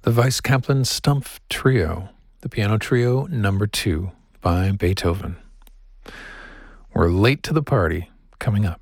The Weiss Kaplan Stumpf Trio, the Piano Trio number 2 by Beethoven. We're late to the party, coming up.